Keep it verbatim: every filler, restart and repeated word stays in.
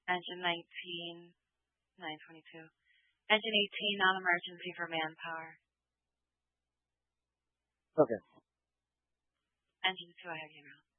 Engine nineteen, nine twenty-two. Engine eighteen, non-emergency for manpower. Okay. Engine two, I have you now.